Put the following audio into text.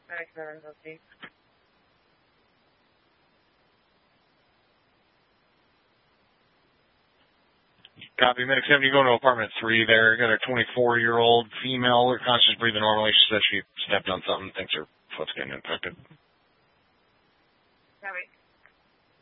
Okay. Copy. Medic 7, you go to apartment 3 there. Got a 24-year-old female, conscious, breathing normally. She said she stepped on something, thinks her foot's getting infected. Copy.